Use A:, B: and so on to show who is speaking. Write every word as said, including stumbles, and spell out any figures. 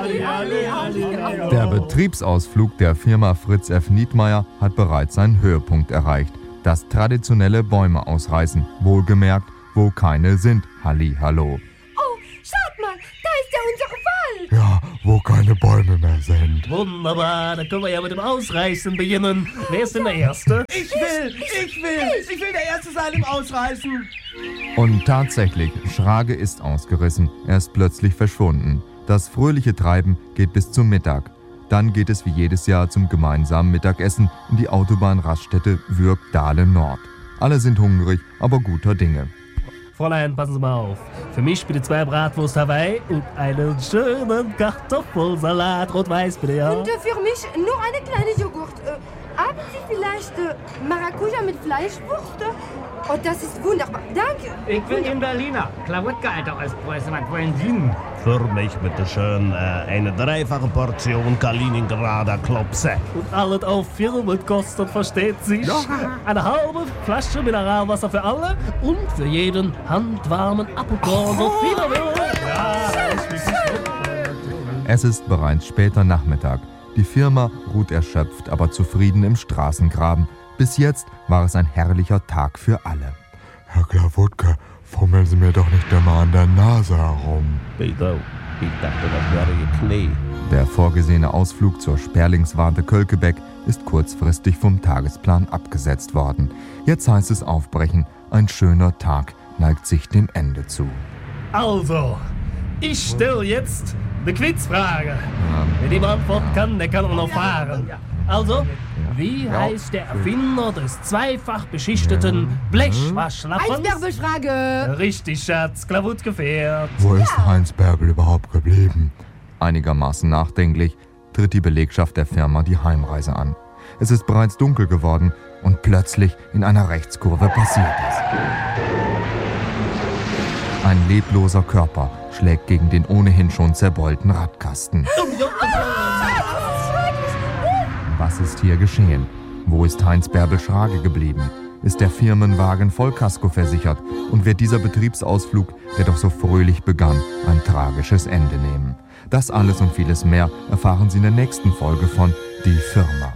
A: Der Betriebsausflug der Firma Fritz F. Niedmeyer hat bereits seinen Höhepunkt erreicht. Das traditionelle Bäume ausreißen, wohlgemerkt, wo keine sind. Hallihallo.
B: Oh, schaut mal, da ist ja unser Wald.
C: Ja, wo keine Bäume mehr sind.
D: Wunderbar, dann können wir ja mit dem Ausreißen beginnen. Wer ist denn der Erste?
E: Ich will, ich will, ich will der Erste sein im Ausreißen.
A: Und tatsächlich, Schrage ist ausgerissen. Er ist plötzlich verschwunden. Das fröhliche Treiben geht bis zum Mittag. Dann geht es wie jedes Jahr zum gemeinsamen Mittagessen in die Autobahnraststätte Würg-Dahle-Nord. Alle sind hungrig, aber guter Dinge.
D: Fräulein, passen Sie mal auf. Für mich bitte zwei Bratwurst Hawaii und einen schönen Kartoffelsalat. Rot-Weiß bitte, ja?
B: Und äh, für mich nur eine kleine Joghurt. Äh, haben Sie vielleicht äh, Maracuja mit Fleischwurst? Oh, das ist wunderbar. Danke.
F: Ich will in Berliner. Klawotka, Alter, als Preußen. Was wollen Sie denn?
G: Für mich bitte schön äh, eine dreifache Portion Kaliningrader Klopse.
D: Und alles auf Firmen kostet, versteht sich. Ja. Eine halbe Flasche Mineralwasser für alle und für jeden handwarmen Apfelkorn. So viel er will. Ja,
A: es ist bereits später Nachmittag. Die Firma ruht erschöpft, aber zufrieden im Straßengraben. Bis jetzt war es ein herrlicher Tag für alle.
C: Herr Klawotka, fummeln Sie mir doch nicht immer an der Nase herum.
G: Wieso? Ich dachte, das wäre Ihr Knie.
A: Der vorgesehene Ausflug zur Sperlingswarte Kölkebeck ist kurzfristig vom Tagesplan abgesetzt worden. Jetzt heißt es aufbrechen. Ein schöner Tag neigt sich dem Ende zu.
D: Also, ich stelle jetzt eine Quizfrage. Ja. Wer die beantworten kann, der kann auch noch fahren. Also, wie heißt der Erfinder des zweifach beschichteten Blechwaschlappens?
B: Heinz Bärbel-Frage.
D: Richtig, Schatz, Klavut gefährt.
C: Wo ist ja. Heinz Bärbel überhaupt geblieben?
A: Einigermaßen nachdenklich tritt die Belegschaft der Firma die Heimreise an. Es ist bereits dunkel geworden und plötzlich in einer Rechtskurve passiert es. Ein lebloser Körper schlägt gegen den ohnehin schon zerbeulten Radkasten. Was ist hier geschehen? Wo ist Heinz Bärbel Schrage geblieben? Ist der Firmenwagen Vollkasko versichert? Und wird dieser Betriebsausflug, der doch so fröhlich begann, ein tragisches Ende nehmen? Das alles und vieles mehr erfahren Sie in der nächsten Folge von Die Firma.